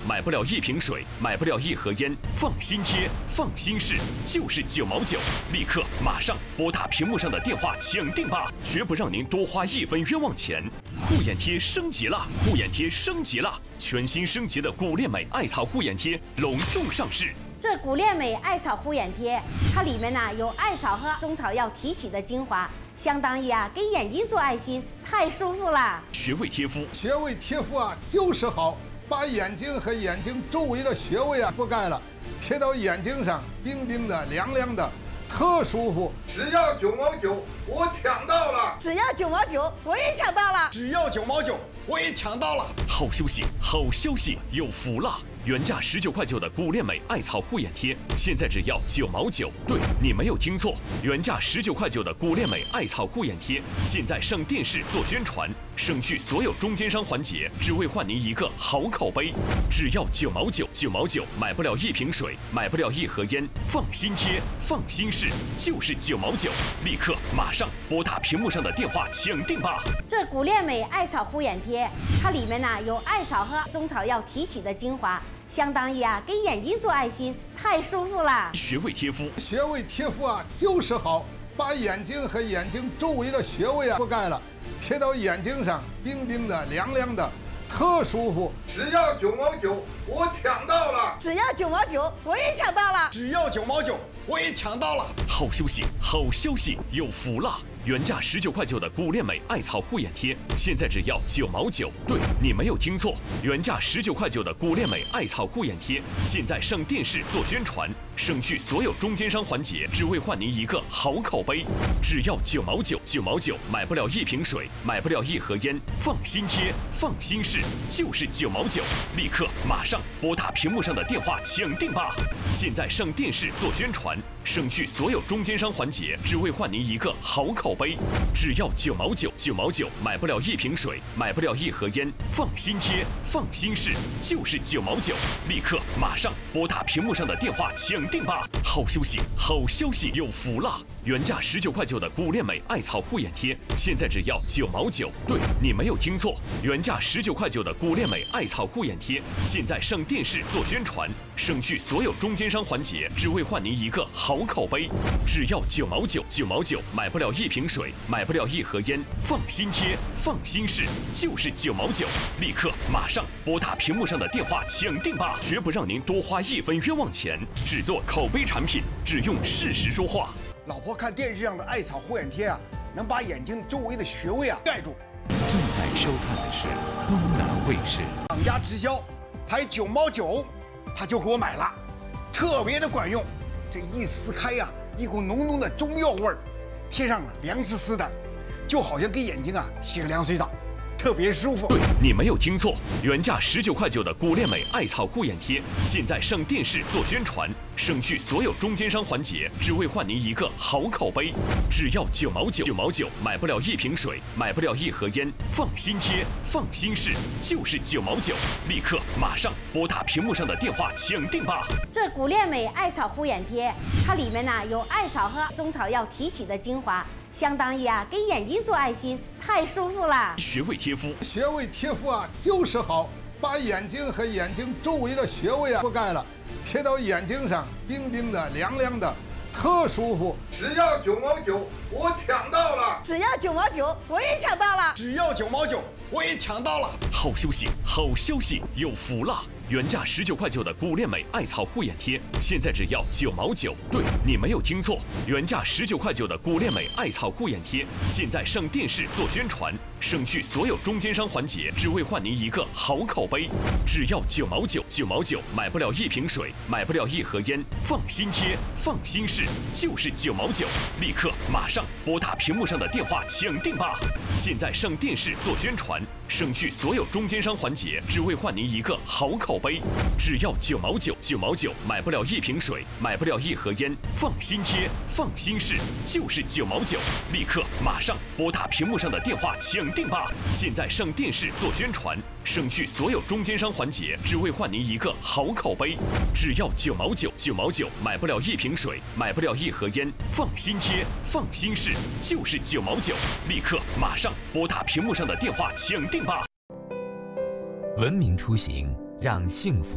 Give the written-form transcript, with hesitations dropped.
买不了一瓶水，买不了一盒烟，放心贴，放心试，就是9毛9，立刻马上拨打屏幕上的电话抢定吧，绝不让您多花1分冤枉钱。护眼贴升级了，护眼贴升级了，全新升级的古恋美艾草护眼贴隆重上市。 这古恋美艾草护眼贴，它里面有艾草和中草药提取的精华，相当于给眼睛做爱心，太舒服了。 穴位贴敷， 穴位贴敷就是好，把眼睛和眼睛周围的穴位覆盖了，贴到眼睛上，冰冰的、凉凉的，特舒服。 只要9毛9，我抢到了！ 只要9毛9，我也抢到了！ 只要9毛9，我也抢到了！ 好消息，好消息，有福了！原价19块9的古恋美艾草护眼贴，现在只要9毛9。对，你没有听错，原价19块9的古恋美艾草护眼贴，现在上电视做宣传，省去所有中间商环节，只为换您一个好口碑。只要9毛9，9毛9，买不了一瓶水，买不了一盒烟，放心贴，放心试，就是9毛9，立刻马上拨打屏幕上的电话抢定吧。 这古恋美艾草护眼贴，它里面有艾草和中草药提取的精华，相当于给眼睛做爱心，太舒服了。 穴位贴敷， 穴位贴敷就是好，把眼睛和眼睛周围的穴位覆盖了，贴到眼睛上，冰冰的、凉凉的，特舒服。 只要9毛9，我抢到了！ 只要9毛9，我也抢到了！ 只要9毛9，我也抢到了！ 好消息，好消息，有福了！原价19块9的古恋美艾草护眼贴，现在只要9毛9。对，你没有听错，原价19块9的古恋美艾草护眼贴，现在上电视做宣传，省去所有中间商环节，只为换您一个好口碑。只要9毛9，9毛9，买不了一瓶水，买不了一盒烟，放心贴，放心试，就是9毛9，立刻马上拨打屏幕上的电话抢定吧。现在上电视做宣传，省去所有中间商环节，只为换您一个好口碑。只要9毛9，9毛9，买不了一瓶水，买不了一盒烟，放心贴，放心试，就是9毛9，立刻马上拨打屏幕上的电话抢定吧。好消息，好消息，有福了！原价19块9的古恋美艾草护眼贴，现在只要9毛9。对，你没有听错，原价19块9的古恋美艾草护眼贴，现在上电视做宣传，省去所有中间商环节，只为换您一个好口碑。只要9毛9，9毛9，买不了一瓶水，买不了一盒烟，放心贴，放心试，就是9毛9，立刻马上拨打屏幕上的电话抢定吧，绝不让您多花1分冤枉钱。只做口碑产品，只用事实说话。 老婆看电视上的艾草护眼贴能把眼睛周围的穴位盖住。 正在收看的是东南卫视。 厂家直销才9毛9，他就给我买了，特别的管用。这一撕开一股浓浓的中药味儿，贴上凉丝丝的，就好像给眼睛洗个凉水澡，特别舒服。 对，你没有听错，原价19块9的古恋美艾草护眼贴，现在上电视做宣传，省去所有中间商环节，只为换您一个好口碑。只要9毛9，9毛9，买不了一瓶水，买不了一盒烟，放心贴，放心试，就是9毛9，立刻马上拨打屏幕上的电话抢定吧。 这古恋美艾草护眼贴，它里面有艾草和中草药提取的精华，相当于给眼睛做爱心，太舒服了。 穴位贴敷， 穴位贴敷就是好，把眼睛和眼睛周围的穴位覆盖了，贴到眼睛上，冰冰的、凉凉的，特舒服。 只要9毛9，我抢到了！ 只要9毛9，我也抢到了！ 只要9毛9，我也抢到了！ 好消息，好消息，有福了！原价19块9的古恋美艾草护眼贴，现在只要9毛9。对，你没有听错，原价19块9的古恋美艾草护眼贴，现在上电视做宣传，省去所有中间商环节，只为换您一个好口碑。只要9毛9，9毛9，买不了一瓶水，买不了一盒烟，放心贴，放心试，就是9毛9，立刻马上拨打屏幕上的电话抢定吧。现在上电视做宣传，省去所有中间商环节，只为换您一个好口碑。只要9毛9，9毛9，买不了一瓶水，买不了一盒烟，放心贴，放心试，就是9毛9，立刻马上拨打屏幕上的电话抢定吧。现在上电视做宣传，省去所有中间商环节，只为换您一个好口碑。只要9毛9，9毛9，买不了一瓶水，买不了一盒烟，放心贴，放心试，就是9毛9，立刻马上拨打屏幕上的电话抢定吧。 文明出行，让幸福